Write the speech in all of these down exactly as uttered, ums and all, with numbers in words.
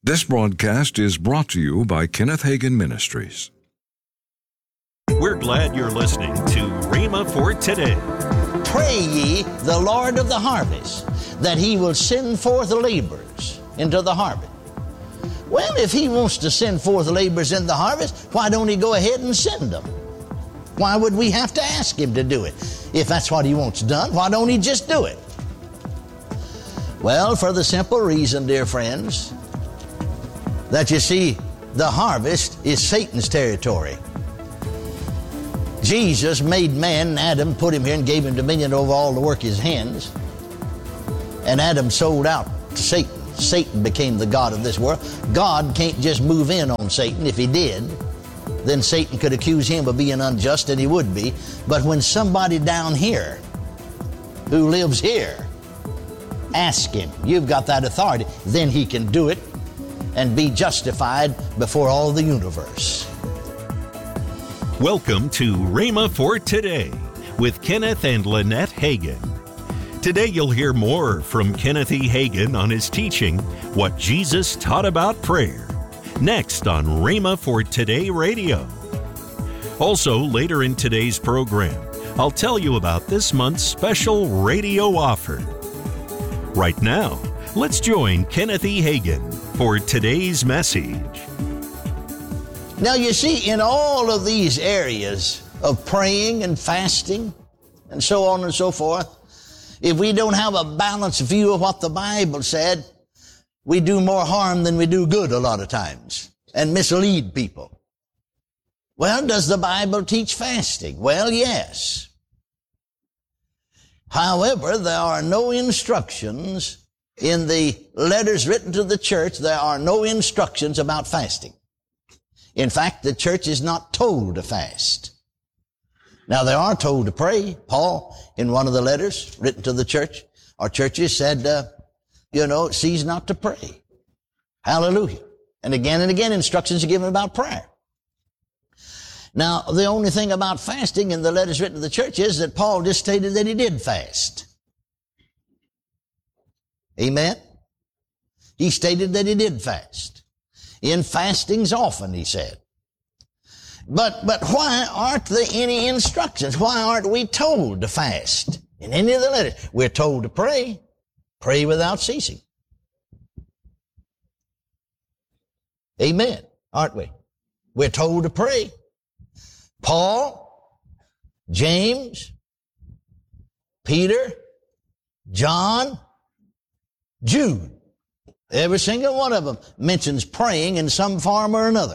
This broadcast is brought to you by Kenneth Hagin Ministries. We're glad you're listening to Rhema for Today. Pray ye the Lord of the harvest, that he will send forth laborers into the harvest. Well, if he wants to send forth laborers in the harvest, why don't he go ahead and send them? Why would we have to ask him to do it? If that's what he wants done, why don't he just do it? Well, for the simple reason, dear friends, that you see, the harvest is Satan's territory. Jesus made man, Adam, put him here and gave him dominion over all the work of his hands. And Adam sold out to Satan. Satan became the god of this world. God can't just move in on Satan. If he did, then Satan could accuse him of being unjust, and he would be. But when somebody down here, who lives here, ask him, you've got that authority, then he can do it and be justified before all the universe. Welcome to Rhema for Today with Kenneth and Lynette Hagin. Today you'll hear more from Kenneth E. Hagin on his teaching, What Jesus Taught About Prayer, next on Rhema for Today Radio. Also, later in today's program, I'll tell you about this month's special radio offer. Right now, let's join Kenneth E. Hagin for today's message. Now you see, in all of these areas of praying and fasting and so on and so forth, if we don't have a balanced view of what the Bible said, we do more harm than we do good a lot of times and mislead people. Well, does the Bible teach fasting? Well, yes. However, there are no instructions in the letters written to the church. There are no instructions about fasting. In fact, the church is not told to fast. Now, they are told to pray. Paul, in one of the letters written to the church, our churches said, uh, you know, cease not to pray. Hallelujah. And again and again, instructions are given about prayer. Now, the only thing about fasting in the letters written to the church is that Paul just stated that he did fast. Amen? He stated that he did fast. In fastings often, he said. But, but why aren't there any instructions? Why aren't we told to fast in any of the letters? We're told to pray. Pray without ceasing. Amen. Aren't we? We're told to pray. Paul, James, Peter, John, Jude. Every single one of them mentions praying in some form or another.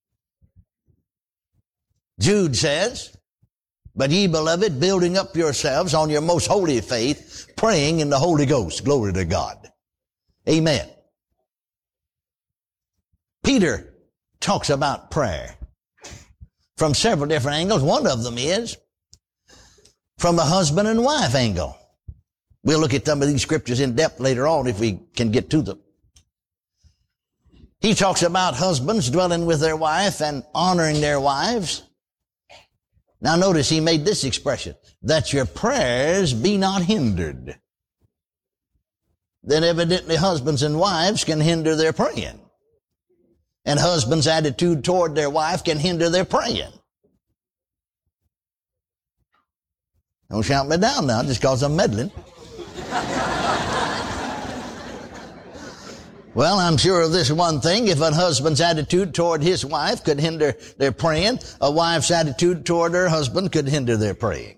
Jude says, but ye, beloved, building up yourselves on your most holy faith, praying in the Holy Ghost. Glory to God. Amen. Peter talks about prayer from several different angles. One of them is from the husband and wife angle. We'll look at some of these scriptures in depth later on if we can get to them. He talks about husbands dwelling with their wife and honoring their wives. Now notice he made this expression, that your prayers be not hindered. Then evidently husbands and wives can hinder their praying. And husbands' attitude toward their wife can hinder their praying. Don't shout me down now just because I'm meddling. Well, I'm sure of this one thing. If a husband's attitude toward his wife could hinder their praying, a wife's attitude toward her husband could hinder their praying.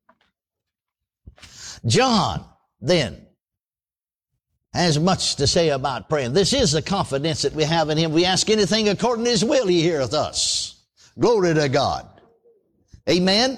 John, then, has much to say about praying. This is the confidence that we have in him. We ask anything according to his will, he heareth us. Glory to God. Amen?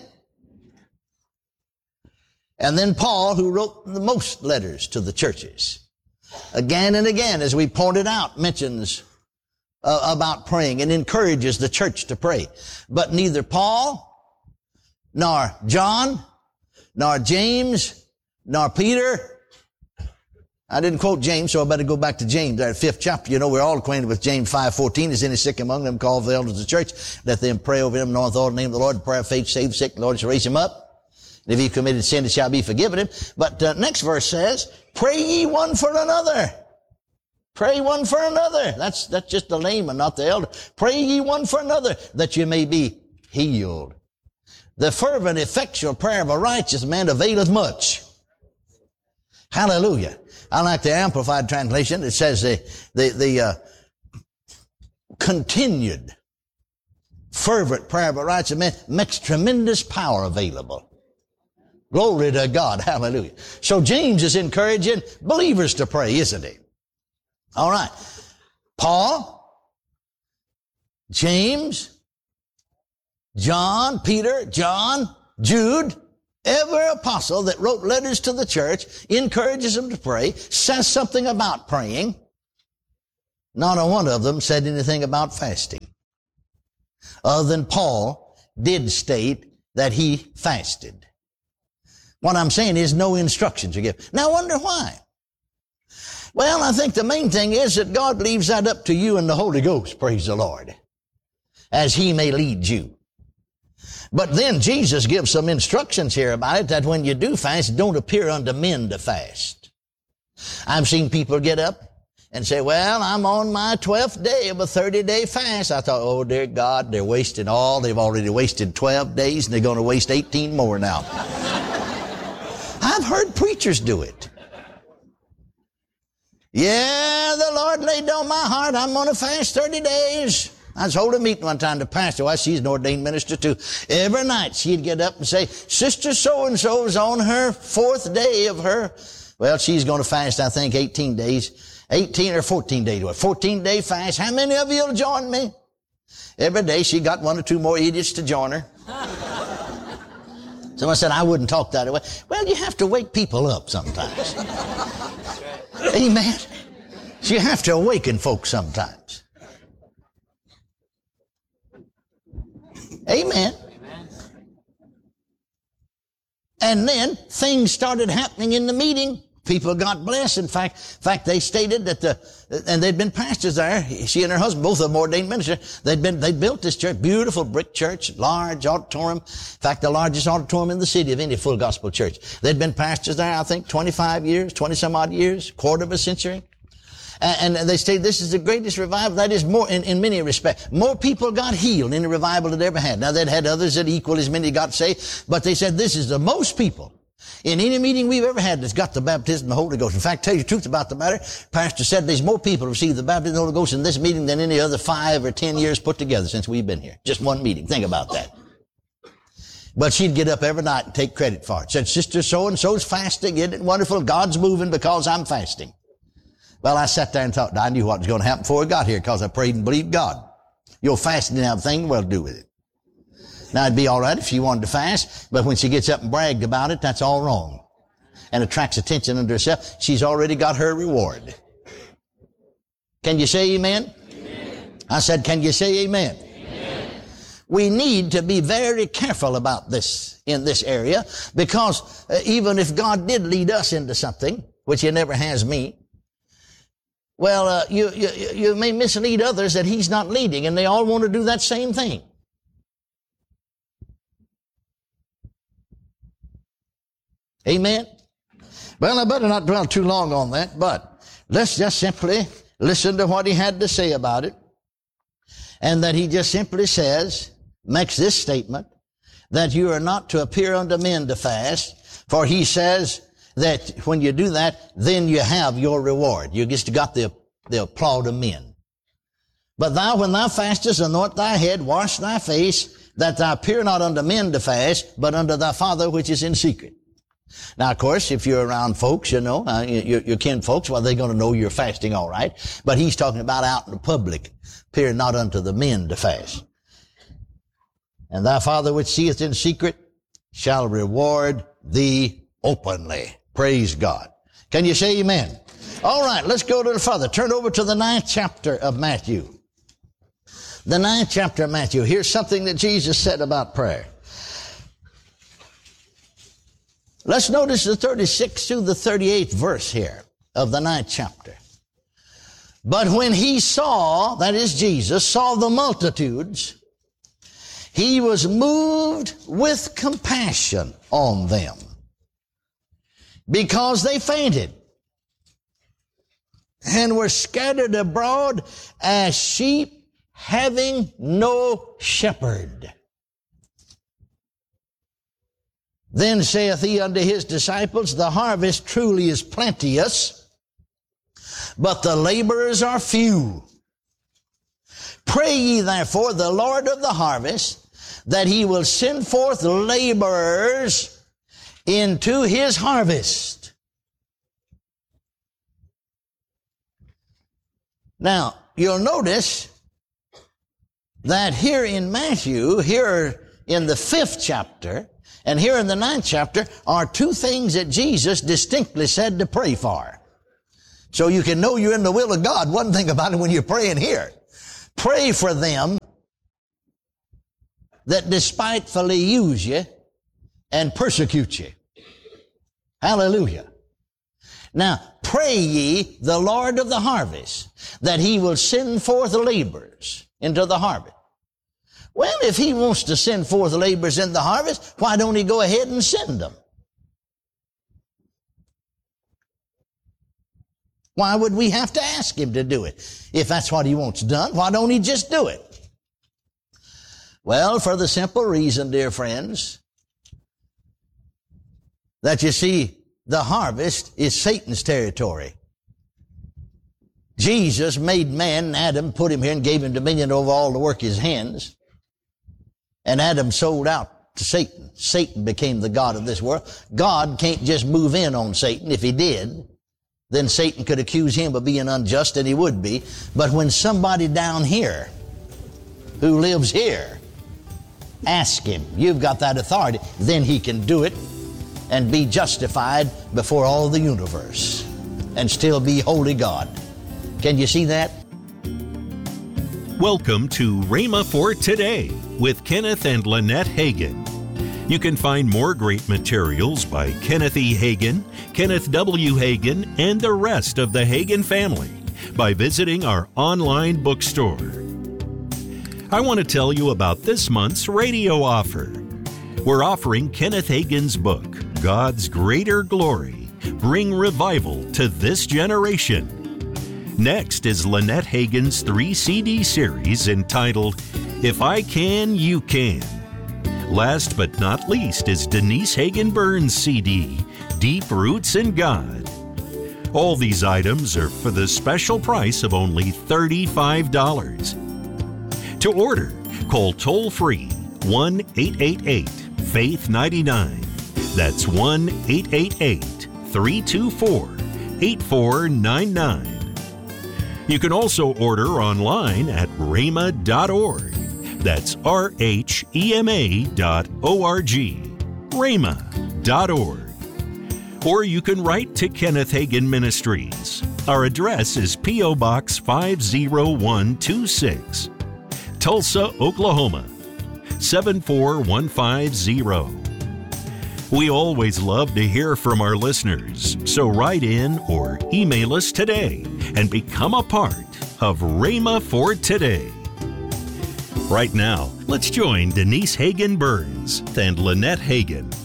And then Paul, who wrote the most letters to the churches, again and again, as we pointed out, mentions uh, about praying and encourages the church to pray. But neither Paul, nor John, nor James, nor Peter, I didn't quote James, so I better go back to James, our fifth chapter. You know, we're all acquainted with James five fourteen. Is any sick among them? Call the elders of the church. Let them pray over him, anoint all in the name of the Lord. Prayer of faith, save the sick. The Lord shall raise him up. And if he committed sin, it shall be forgiven him. But uh, next verse says, pray ye one for another. Pray one for another. That's, that's just the layman, not the elder. Pray ye one for another that you may be healed. The fervent, effectual prayer of a righteous man availeth much. Hallelujah. I like the Amplified Translation. It says the, the, the, uh, continued, fervent prayer of a righteous man makes tremendous power available. Glory to God. Hallelujah. So James is encouraging believers to pray, isn't he? All right. Paul, James, John, Peter, John, Jude, every apostle that wrote letters to the church encourages them to pray, says something about praying. Not a one of them said anything about fasting. Other than Paul did state that he fasted. What I'm saying is no instructions are given. Now I wonder why. Well, I think the main thing is that God leaves that up to you and the Holy Ghost, praise the Lord, as He may lead you. But then Jesus gives some instructions here about it, that when you do fast, don't appear unto men to fast. I've seen people get up and say, well, I'm on my twelfth day of a thirty-day fast. I thought, oh, dear God, they're wasting all. They've already wasted twelve days, and they're going to waste eighteen more now. I've heard preachers do it. Yeah, the Lord laid on my heart, I'm going to fast thirty days. I was holding a meeting one time. The pastor, well, she's an ordained minister too. Every night she'd get up and say, Sister so-and-so's on her fourth day of her, well, she's going to fast, I think, eighteen days. eighteen or fourteen days. fourteen day fast. How many of you will join me? Every day she got one or two more idiots to join her. Someone said, I wouldn't talk that way. Well, you have to wake people up sometimes. Amen. You have to awaken folks sometimes. Amen. And then things started happening in the meeting. People got blessed. In fact, in fact, they stated that the, and they'd been pastors there. She and her husband, both of them ordained ministers. They'd been, they built this church, beautiful brick church, large auditorium. In fact, the largest auditorium in the city of any full gospel church. They'd been pastors there, I think, twenty-five years, twenty some odd years, quarter of a century. And, and they stated this is the greatest revival. That is more, in, in many respects. More people got healed in a revival that they ever had. Now, they'd had others that equal as many got saved, but they said this is the most people in any meeting we've ever had that's got the baptism of the Holy Ghost. In fact, tell you the truth about the matter, Pastor said there's more people received the baptism of the Holy Ghost in this meeting than any other five or ten years put together since we've been here. Just one meeting. Think about that. But she'd get up every night and take credit for it. Said, Sister so-and-so's fasting. Isn't it wonderful? God's moving because I'm fasting. Well, I sat there and thought, I knew what was going to happen before I got here because I prayed and believed God. Your fasting didn't have a thing well to do with it. Now, it'd be all right if she wanted to fast, but when she gets up and bragged about it, that's all wrong. And attracts attention unto herself. She's already got her reward. Can you say amen? Amen. I said, can you say amen? Amen? We need to be very careful about this in this area, because uh, even if God did lead us into something, which He never has me, well, uh, you, you, you may mislead others that He's not leading, and they all want to do that same thing. Amen? Well, I better not dwell too long on that, but let's just simply listen to what he had to say about it. And that he just simply says, makes this statement, that you are not to appear unto men to fast, for he says that when you do that, then you have your reward. You just got the, the applaud of men. But thou, when thou fastest, anoint thy head, wash thy face, that thou appear not unto men to fast, but unto thy Father which is in secret. Now, of course, if you're around folks, you know, uh, your, your kin folks, well, they're going to know you're fasting all right. But he's talking about out in the public, appear not unto the men to fast. And thy Father which seeth in secret shall reward thee openly. Praise God. Can you say amen? All right, let's go a little further. Turn over to the ninth chapter of Matthew. The ninth chapter of Matthew. Here's something that Jesus said about prayer. Let's notice the thirty-sixth through the thirty-eighth verse here of the ninth chapter. But when he saw, that is Jesus, saw the multitudes, he was moved with compassion on them, because they fainted. and were scattered abroad as sheep having no shepherd. Then saith he unto his disciples, the harvest truly is plenteous, but the laborers are few. Pray ye therefore the Lord of the harvest, that he will send forth laborers into his harvest. Now, you'll notice that here in Matthew, here in the fifth chapter, and here in the ninth chapter, are two things that Jesus distinctly said to pray for. So you can know you're in the will of God. One thing about it when you're praying here. Pray for them that despitefully use you and persecute you. Hallelujah. Now, pray ye the Lord of the harvest, that he will send forth laborers into the harvest. Well, if he wants to send forth laborers in the harvest, why don't he go ahead and send them? Why would we have to ask him to do it? If that's what he wants done, why don't he just do it? Well, for the simple reason, dear friends, that you see, the harvest is Satan's territory. Jesus made man, Adam, put him here and gave him dominion over all the work of his hands. And Adam sold out to Satan. Satan became the god of this world. God can't just move in on Satan. If he did, then Satan could accuse him of being unjust, and he would be. But when somebody down here who lives here, ask him, you've got that authority, then he can do it and be justified before all the universe and still be holy God. Can you see that? Welcome to Rhema for Today with Kenneth and Lynette Hagin. You can find more great materials by Kenneth E. Hagin, Kenneth W. Hagin, and the rest of the Hagin family by visiting our online bookstore. I want to tell you about this month's radio offer. We're offering Kenneth Hagin's book, God's Greater Glory, Bring Revival to This Generation. Next is Lynette Hagin's three C D series entitled, If I Can, You Can. Last but not least is Denise Hagin Burns' C D, Deep Roots in God. All these items are for the special price of only thirty-five dollars. To order, call toll-free one eight eight eight, faith nine nine. That's one eight eight eight, three two four, eight four nine nine. You can also order online at rhema dot org. That's R H E M A dot O R G, rhema dot org. Or you can write to Kenneth Hagin Ministries. Our address is P O. Box five oh one two six, Tulsa, Oklahoma, seven four one five zero. We always love to hear from our listeners, so write in or email us today and become a part of Rhema for Today. Right now, let's join Denise Hagin Burns and Lynette Hagin.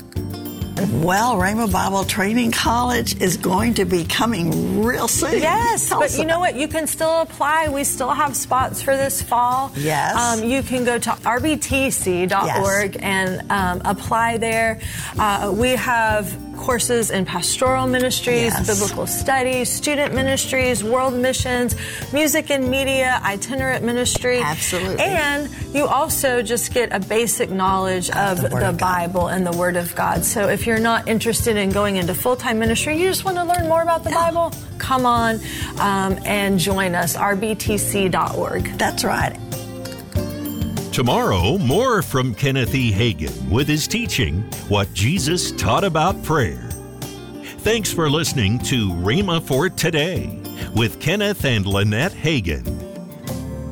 Well, Rhema Bible Training College is going to be coming real soon. Yes, Tell but us you know about- what? You can still apply. We still have spots for this fall. Yes. Um, you can go to r b t c dot org Yes. and um, apply there. Uh, we have courses in pastoral ministries, Yes. biblical studies, student ministries, world missions, music and media, itinerant ministry. Absolutely. And you also just get a basic knowledge of, the the, Word of God. Bible and the Word of God. So if you're not interested in going into full-time ministry, you just want to learn more about the Yeah. Bible, come on um, and join us, r b t c dot org. That's right. Tomorrow, more from Kenneth E. Hagin with his teaching, What Jesus Taught About Prayer. Thanks for listening to Rhema for Today with Kenneth and Lynette Hagin.